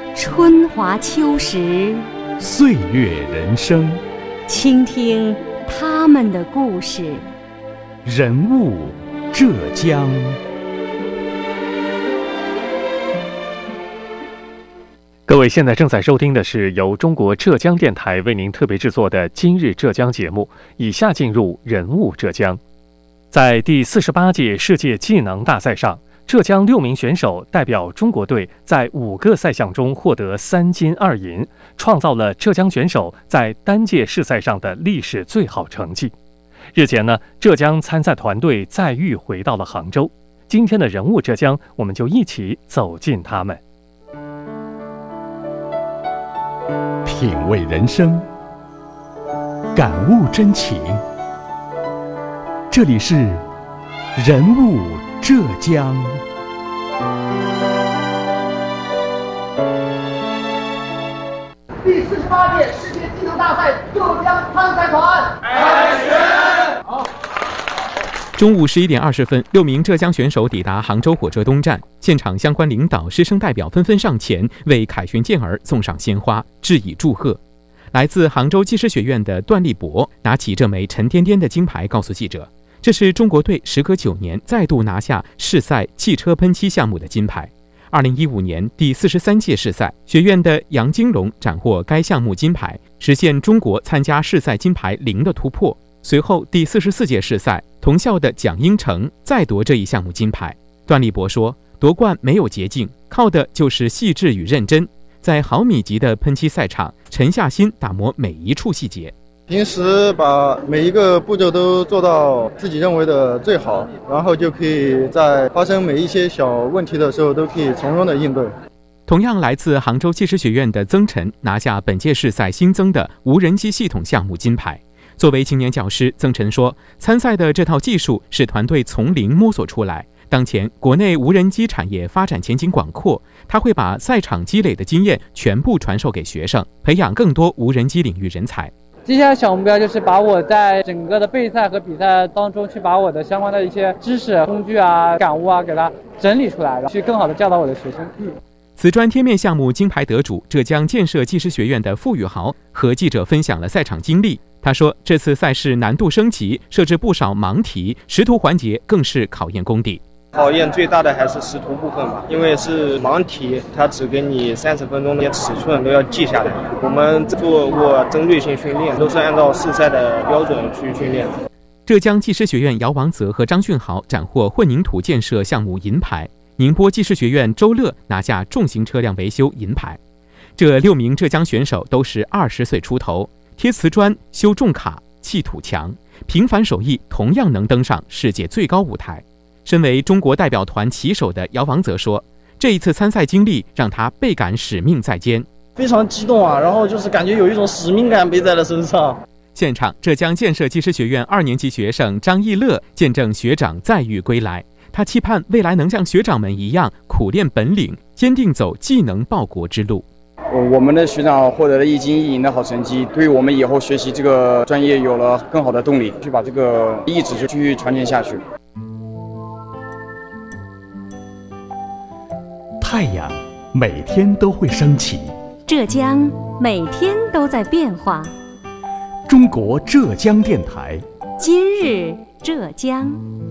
春华秋实， 岁月人生， 倾听他们的故事。 人物浙江。各位现在正在收听的是由中国浙江电台为您特别制作的今日浙江节目，以下进入人物浙江。在第48届世界技能大赛上，浙江6名选手代表中国队在5个赛项中获得3金2银，创造了浙江选手在单届世赛上的历史最好成绩。日前呢，浙江参赛团队再遇回到了杭州。今天的人物浙江，我们就一起走进他们，品味人生，感悟真情。这里是人物浙江。 第48届世界技能大赛浙江参赛团开始。好。 中午11点20分，6名浙江选手抵达杭州火车东站，现场相关领导、师生代表纷纷上前为凯旋健儿送上鲜花，致以祝贺。来自杭州技师学院的段立博拿起这枚沉甸甸的金牌，告诉记者，这是中国队时隔9年再度拿下世赛汽车喷漆项目的金牌。2015年第43届世赛，学院的杨金龙斩获该项目金牌，实现中国参加世赛金牌0的突破。随后第44届世赛，同校的蒋英成再夺这一项目金牌。段立博说，夺冠没有捷径，靠的就是细致与认真，在毫米级的喷漆赛场沉下心打磨每一处细节。 平时把每一个步骤都做到自己认为的最好，然后就可以在发生每一些小问题的时候都可以从容的应对。 同样来自杭州技师学院的曾晨拿下本届世赛新增的无人机系统项目金牌。作为青年教师，曾晨说，参赛的这套技术是团队从零摸索出来。当前国内无人机产业发展前景广阔，他会把赛场积累的经验全部传授给学生，培养更多无人机领域人才。 接下来小目标就是把我在整个的备赛和比赛当中去把我的相关的一些知识、工具啊、感悟啊给它整理出来，去更好的教导我的学生。 瓷砖贴面项目金牌得主浙江建设技师学院的傅宇豪和记者分享了赛场经历。他说，这次赛事难度升级，设置不少盲题，识图环节更是考验功底。 考验最大的还是识图部分吧，因为是盲题，它只给你30分钟，连尺寸都要记下来。我们做过针对性训练，都是按照世赛的标准去训练。 浙江技师学院姚王泽和张俊豪斩获混凝土建设项目银牌，宁波技师学院周乐拿下重型车辆维修银牌。这6名浙江选手都是20岁出头，贴瓷砖、修重卡、砌土墙，平凡手艺同样能登上世界最高舞台。身为中国代表团旗手的姚王泽说，这一次参赛经历让他倍感使命在肩， 非常激动啊，然后就是感觉有一种使命感背在了身上。 现场，浙江建设技师学院2年级学生张义乐见证学长再遇归来，他期盼未来能像学长们一样苦练本领，坚定走技能报国之路。 我们的学长获得了1金1银的好成绩，对于我们以后学习这个专业有了更好的动力，去把这个意志继续传承下去。 太阳每天都会升起， 浙江每天都在变化。 中国浙江电台， 今日浙江。